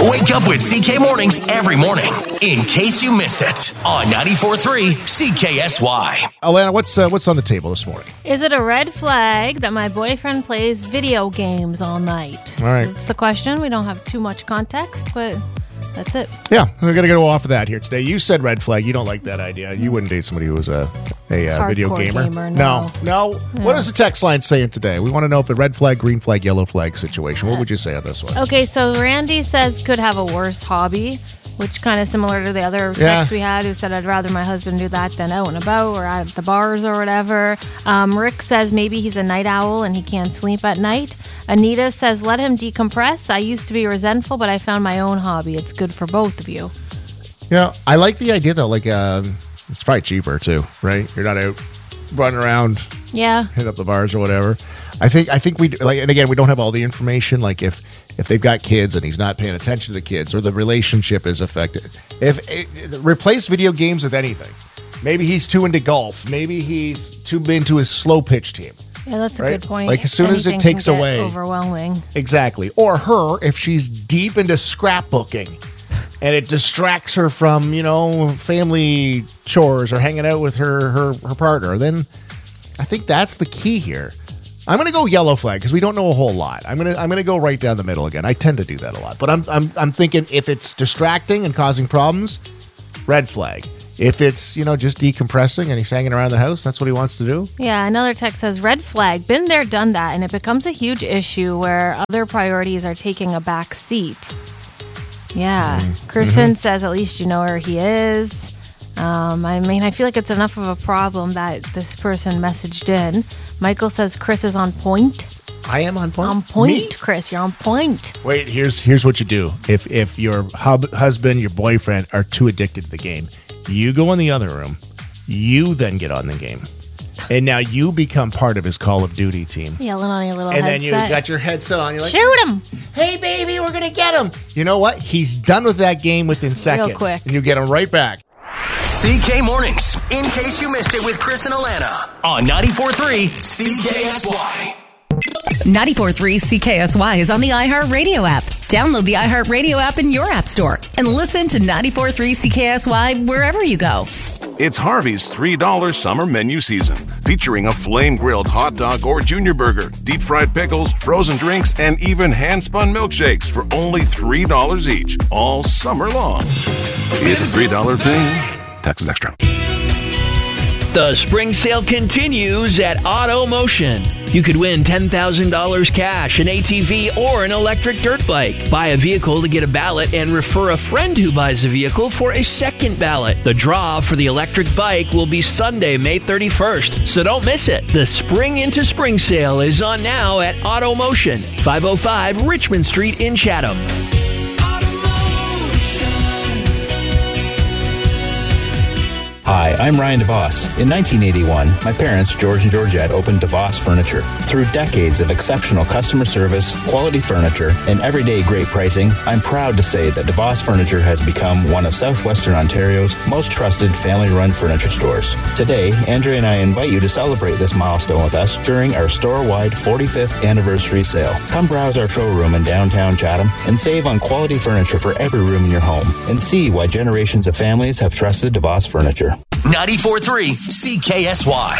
Wake up with CK Mornings every morning, in case you missed it, on 94.3 CKSY. Alana, what's on the table this morning? Is it a red flag that my boyfriend plays video games all night? All right. That's the question. We don't have too much context, but that's it. Yeah, we're going to go off of that here today. You said red flag. You don't like that idea. You wouldn't date somebody who was a video gamer. No. Yeah. What does the text line saying today? We want to know if a red flag, green flag, yellow flag situation. What would you say on this one? Okay, so Randy says could have a worse hobby, which kind of similar to the other text we had, who said I'd rather my husband do that than out and about or at the bars or whatever. Rick says maybe he's a night owl and he can't sleep at night. Anita says let him decompress. I used to be resentful, but I found my own hobby. It's good for both of you. Yeah, I like the idea though. Like, it's probably cheaper too, right? You're not out running around, hit up the bars or whatever. I think we like, and again, we don't have all the information. Like if they've got kids and he's not paying attention to the kids, or the relationship is affected. Replace video games with anything. Maybe he's too into golf. Maybe he's too into his slow pitch team. Yeah, that's a good point. Like as soon as it takes away, overwhelming. Exactly. Or her, if she's deep into scrapbooking and it distracts her from, family chores or hanging out with her partner, then I think that's the key here. I'm going to go yellow flag because we don't know a whole lot. I'm going to go right down the middle again. I tend to do that a lot, but I'm thinking if it's distracting and causing problems, red flag. If it's, just decompressing and he's hanging around the house, that's what he wants to do. Yeah, another text says, red flag, been there, done that, and it becomes a huge issue where other priorities are taking a back seat. Yeah. Kirsten says, at least you know where he is. I feel like it's enough of a problem that this person messaged in. Michael says, Chris is on point. I am on point. On point, Me? Chris. You're on point. Wait, here's what you do. If your husband, your boyfriend are too addicted to the game, you go in the other room. You then get on the game. And now you become part of his Call of Duty team. Yelling on your little headset. headset. And then you got your headset on. You're like, shoot him. Hey, baby, we're going to get him. You know what? He's done with that game within seconds. Real quick. And you get him right back. CK Mornings, in case you missed it with Chris and Alana, on 94.3 CKSY. 94.3 CKSY is on the iHeartRadio app. Download the iHeartRadio app in your app store and listen to 94.3 CKSY wherever you go. It's Harvey's $3 summer menu season, featuring a flame-grilled hot dog or junior burger, deep-fried pickles, frozen drinks, and even hand-spun milkshakes for only $3 each, all summer long. It's a $3 thing. Taxes extra. The spring sale continues at Auto Motion. You could win $10,000 cash, an ATV, or an electric dirt bike. Buy a vehicle to get a ballot and refer a friend who buys a vehicle for a second ballot. The draw for the electric bike will be Sunday, May 31st, so don't miss it. The Spring into Spring sale is on now at Auto Motion, 505 Richmond Street in Chatham. Hi, I'm Ryan DeVos. In 1981, my parents, George and Georgette, opened DeVos Furniture. Through decades of exceptional customer service, quality furniture, and everyday great pricing, I'm proud to say that DeVos Furniture has become one of Southwestern Ontario's most trusted family-run furniture stores. Today, Andrea and I invite you to celebrate this milestone with us during our store-wide 45th anniversary sale. Come browse our showroom in downtown Chatham and save on quality furniture for every room in your home, and see why generations of families have trusted DeVos Furniture. 94.3 CKSY.